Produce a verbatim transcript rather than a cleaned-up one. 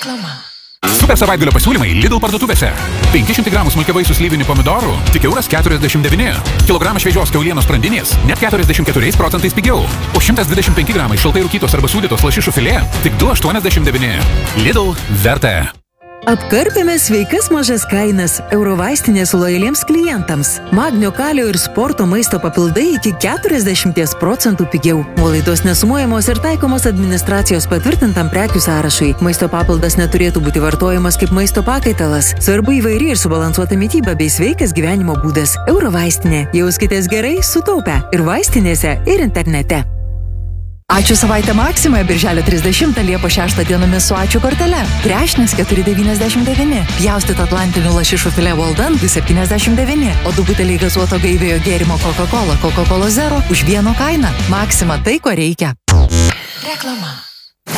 Reklama. Super savaitgalio pasiūlymai Lidl parduotuvėse. penki šimtai gramų smulkiavaisių slyvinių pomidorų tik euras keturiasdešimt devyni. Kilogramas šviežios kiaulienos sprandinės net keturiasdešimt keturiais procentais pigiau. O šimtas dvidešimt penki gramai šaltai rūkytos arba sūdytos lašišų filė tik du aštuoniasdešimt devyni. Lidl verta. Apkarpėme sveikas mažas kainas Eurovaistinės lojaliems klientams. Magnio, kalio ir sporto maisto papildai iki keturiasdešimt procentų pigiau. Nuolaidos nesumuojamos ir taikomos administracijos patvirtintam prekių sąrašui. Maisto papildas neturėtų būti vartojamas kaip maisto pakaitalas. Svarbu įvairi ir subalansuota mityba bei sveikas gyvenimo būdas. Eurovaistinė. Jauskitės gerai, sutaupę. Ir vaistinėse, ir internete. Ačiū savaitę Maksimoje birželio trisdešimtą Liepos šeštą dienomis su ačiū kortele. Krešnis keturi devyniasdešimt devyni. Pjaustyt atlantinių lašišų filė Walden du septyniasdešimt devyni. O du buteliai gazuoto gaiviojo gėrimo Coca-Cola Coca-Cola Zero už vieno kainą. Maksima tai, ko reikia. Reklama.